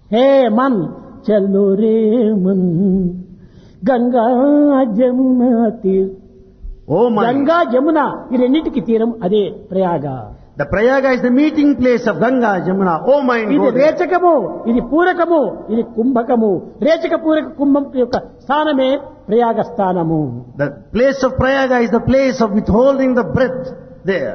హే మన్ చలో రే Mann Ganga Jamuna తీర్. Oh my. Ganga Jamuna ఈ రెండింటికి తీరం అదే Prayag. The Prayaga is the meeting place of Ganga, Jamuna. Oh mind. ఇది go there. రేచకము, ఇది పూరకము, ఇది కుంభకము. రేచక పూరక కుంభం యొక్క స్థానమే ప్రయాగ స్థానము. The place of Prayaga is the place of withholding the breath there.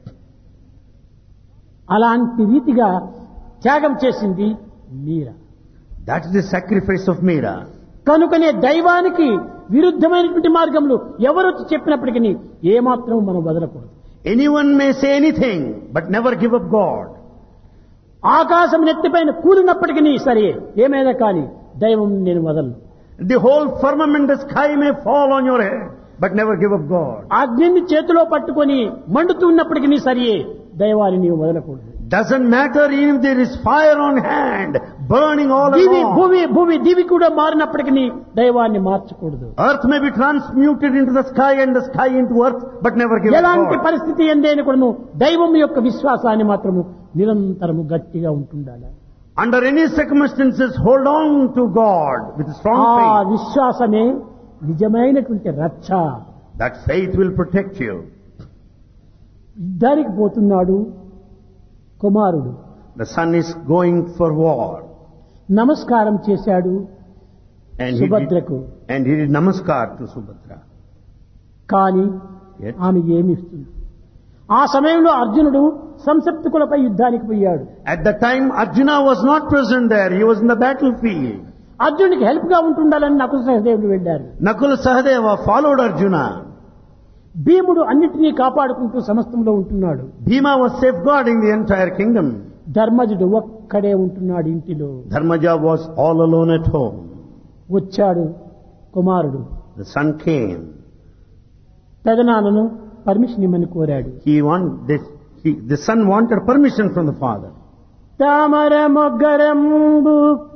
అలాంటి రీతిగా త్యాగం చేసింది మీరా. That is the sacrifice of Meera. కనుకనే దైవానికి విరుద్ధమైనటువంటి మార్గంలో ఎవరు చెప్పినప్పటికీ ఏమాత్రం మనం వదలకూడదు. Anyone may say anything, but never give up God. ఆకాశం నెత్తిపైన కూలినప్పటికీ సరే ఏమైనా కానీ దైవం నేను వదలను. The whole firmament, the sky may fall on your head, but never give up God. అగ్నిని చేతిలో పట్టుకొని మండుతున్నప్పటికీ సరే దైవాన్ని నీవు వదలకూడదు. Doesn't matter even if there is fire on hand, burning all Divi along. భూమి దివి కూడా మారినప్పటికీ దైవాన్ని మార్చకూడదు. Earth may be transmuted into the sky and the sky into earth, but never give up ఎలాంటి God. పరిస్థితి ఎందైనా కూడా దైవం యొక్క విశ్వాసాన్ని మాత్రము నిరంతరము గట్టిగా ఉంటుండాలి. Under any circumstances, hold on to God with strong ఆ faith. విశ్వాసమే నిజమైనటువంటి రక్ష. That faith will protect you. యుద్ధానికి పోతున్నాడు కుమారుడు. The son is going for war. నమస్కారం చేశాడు And సుభద్రకు. he did namaskar to Subhadra. కానీ Yet, ఆమె ఏమి ఇస్తుంది? ఆ సమయంలో అర్జునుడు సంసప్తకులపై యుద్ధానికి పోయాడు. at the time, Arjuna was not present there. He was in the battlefield. అర్జునుడికి హెల్ప్ గా ఉంటుండాలని నకుల సహదేవులు వెళ్ళారు. Nakula Sahadeva followed Arjuna. భీముడు అన్నిటినీ కాపాడుకుంటూ సమస్తంలో ఉంటున్నాడు. Bhima was safeguarding the entire kingdom. ధర్మజుడు ఒక్కడే ఉంటున్నాడు ఇంటిలో. Dharmaja was all alone at home. వచ్చాడు కుమారుడు. The son came. పెదనాన్నను పర్మిషన్ ఇమ్మని కోరాడు. The son wanted permission from the father. తామర మొగ్గరంబు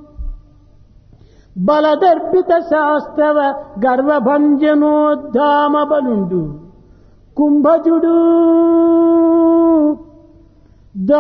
బలదర్పిత శాస్త్రవ గర్వభంజనోద్ధామ బలుండు కుంభజుడు